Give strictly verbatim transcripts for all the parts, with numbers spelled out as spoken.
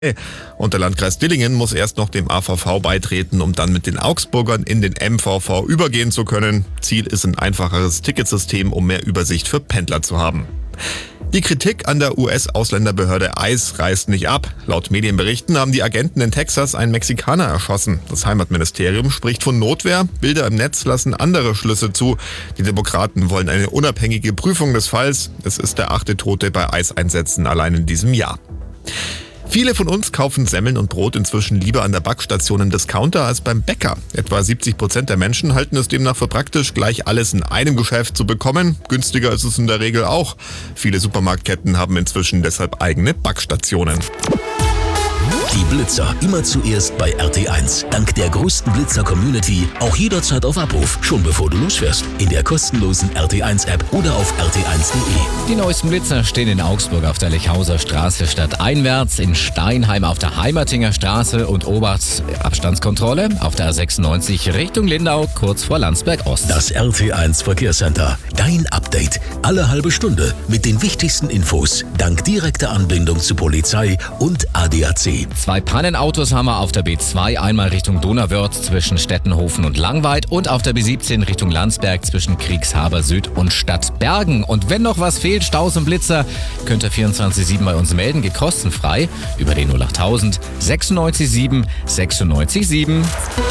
Und der Landkreis Dillingen muss erst noch dem A V V beitreten, um dann mit den Augsburgern in den M V V übergehen zu können. Ziel ist ein einfacheres Ticketsystem, um mehr Übersicht für Pendler zu haben. Die Kritik an der U S-Ausländerbehörde I C E reißt nicht ab. Laut Medienberichten haben die Agenten in Texas einen Mexikaner erschossen. Das Heimatministerium spricht von Notwehr. Bilder im Netz lassen andere Schlüsse zu. Die Demokraten wollen eine unabhängige Prüfung des Falls. Es ist der achte Tote bei I C E-Einsätzen allein in diesem Jahr. Viele von uns kaufen Semmeln und Brot inzwischen lieber an der Backstation im Discounter als beim Bäcker. Etwa siebzig Prozent der Menschen halten es demnach für praktisch, gleich alles in einem Geschäft zu bekommen. Günstiger ist es in der Regel auch. Viele Supermarktketten haben inzwischen deshalb eigene Backstationen. Die Blitzer immer zuerst bei R T eins. Dank der größten Blitzer-Community auch jederzeit auf Abruf, schon bevor du losfährst. In der kostenlosen R T eins App oder auf r t eins punkt de. Die neuesten Blitzer stehen in Augsburg auf der Lechhauser Straße stadteinwärts, in Steinheim auf der Heimertinger Straße und Oberts Abstandskontrolle auf der A sechsundneunzig Richtung Lindau, kurz vor Landsberg Ost. Das R T eins Verkehrscenter. Dein Update. Alle halbe Stunde mit den wichtigsten Infos. Dank direkter Anbindung zu Polizei und A D A C. Zwei Pannenautos haben wir auf der B zwei, einmal Richtung Donauwörth zwischen Stettenhofen und Langweid und auf der B siebzehn Richtung Landsberg zwischen Kriegshaber Süd und Stadtbergen. Und wenn noch was fehlt, Staus und Blitzer, könnt ihr vierundzwanzig sieben bei uns melden, geht kostenfrei über den null achttausend sechsundneunzig sieben sechsundneunzig sieben.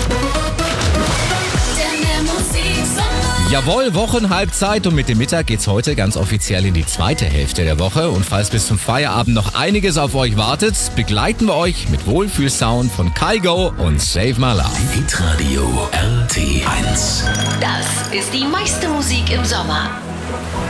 Jawohl, Wochenhalbzeit und mit dem Mittag geht's heute ganz offiziell in die zweite Hälfte der Woche. Und falls bis zum Feierabend noch einiges auf euch wartet, begleiten wir euch mit Wohlfühlsound von Kygo und Save My Love. Hitradio R T eins. Das ist die meiste Musik im Sommer.